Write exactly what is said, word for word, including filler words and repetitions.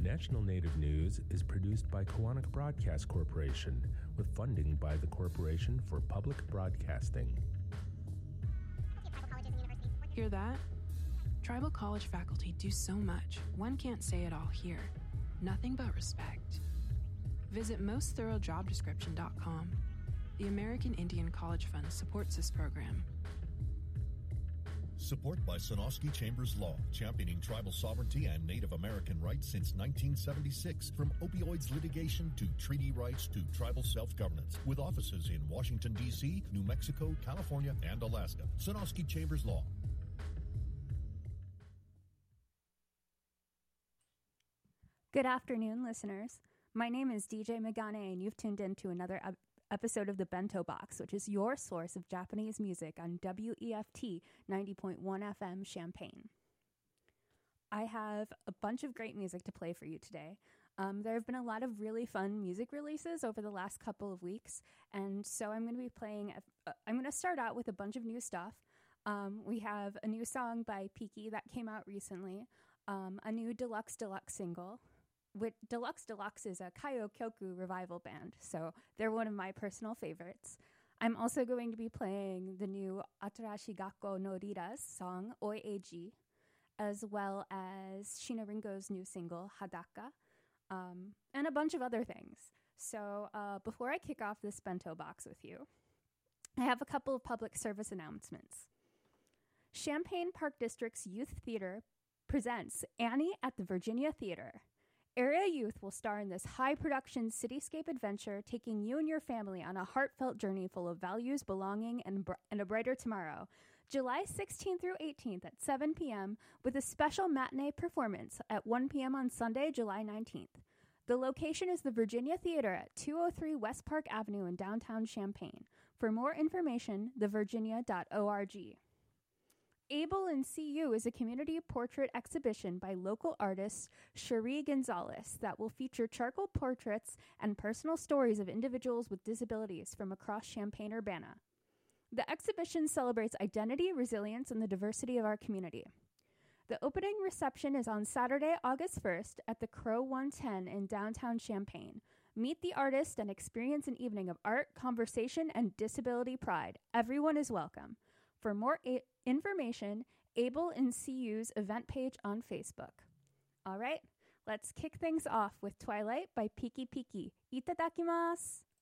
National Native News is produced by Koahnic Broadcast Corporation with funding by the Corporation for Public Broadcasting. Hear that? Tribal college faculty do so much, one can't say it all here. Nothing but respect. Visit most thorough job description dot com. The American Indian College Fund supports this program. Support by Sonosky Chambers Law, championing tribal sovereignty and Native American rights since nineteen seventy-six. From opioids litigation to treaty rights to tribal self-governance. With offices in Washington, D C, New Mexico, California, and Alaska. Sonosky Chambers Law. Good afternoon, listeners. My name is D J Megane, and you've tuned in to another ep- episode of The Bento Box, which is your source of Japanese music on W E F T ninety point one F M Champaign. I have a bunch of great music to play for you today. Um, there have been a lot of really fun music releases over the last couple of weeks, and so I'm going to be playing, a, I'm going to start out with a bunch of new stuff. Um, we have a new song by Piki that came out recently, um, a new Deluxe Deluxe single. With Deluxe Deluxe is a Kaio Kyoku revival band, so they're one of my personal favorites. I'm also going to be playing the new Atarashi Gakko no Rira's song, Oi Eiji, as well as Shina Ringo's new single, Hadaka, um, and a bunch of other things. So uh, before I kick off this bento box with you, I have a couple of public service announcements. Champaign Park District's Youth Theater presents Annie at the Virginia Theater. Area youth will star in this high-production cityscape adventure, taking you and your family on a heartfelt journey full of values, belonging, and, br- and a brighter tomorrow. July sixteenth through eighteenth at seven p.m. with a special matinee performance at one p.m. on Sunday, July nineteenth. The location is the Virginia Theater at two oh three West Park Avenue in downtown Champaign. For more information, the virginia dot org. Able and See You is a community portrait exhibition by local artist Cherie Gonzalez that will feature charcoal portraits and personal stories of individuals with disabilities from across Champaign-Urbana. The exhibition celebrates identity, resilience, and the diversity of our community. The opening reception is on Saturday, August first at the Crow one ten in downtown Champaign. Meet the artist and experience an evening of art, conversation, and disability pride. Everyone is welcome. For more a- information, Able and See You's event page on Facebook. All right, let's kick things off with Twilight by Piki Piki. Itadakimasu!